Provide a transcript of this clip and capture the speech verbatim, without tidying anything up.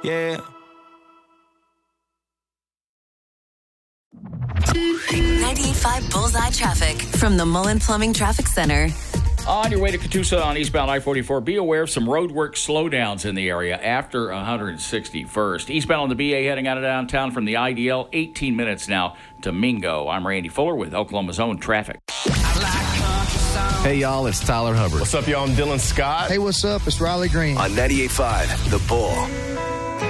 Yeah. ninety-eight point five Bullseye Traffic from the Mullen Plumbing Traffic Center. On your way to Catoosa on eastbound I forty-four, be aware of some roadwork slowdowns in the area after one hundred sixty-first. Eastbound on the B A heading out of downtown from the I D L, eighteen minutes now to Mingo. I'm Randy Fuller with Oklahoma's own traffic. Hey, y'all, it's Tyler Hubbard. What's up, y'all? I'm Dylan Scott. Hey, what's up? It's Riley Green. On ninety-eight point five, The Bull.